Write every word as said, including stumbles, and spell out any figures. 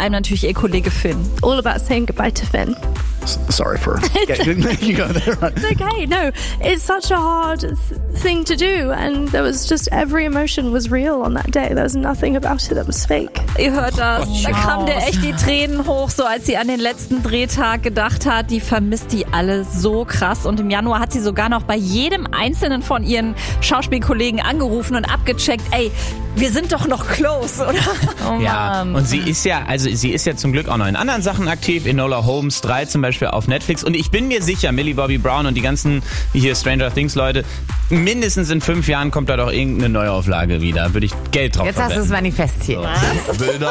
allem natürlich ihr Kollege Finn. All about saying goodbye to Finn. Sorry for getting you go there. Right? It's okay. No, it's such a hard th- thing to do, and there was just every emotion was real on that day. There was nothing about it that was fake. Ihr hört das. Da kamen dir echt die Tränen hoch, so als sie an den letzten Drehtag gedacht hat. Die vermisst die alle so krass. Und im Januar hat sie sogar noch bei jedem einzelnen von ihren Schauspielkollegen angerufen und abgecheckt, ey, wir sind doch noch close, oder? Oh ja, Mann. Und sie ist ja, also sie ist ja zum Glück auch noch in anderen Sachen aktiv, Enola Holmes drei zum Beispiel auf Netflix. Und ich bin mir sicher, Millie Bobby Brown und die ganzen hier Stranger Things Leute, mindestens in fünf Jahren kommt da doch irgendeine Neuauflage wieder. Würde ich Geld drauf Jetzt hast du es manifestiert. So.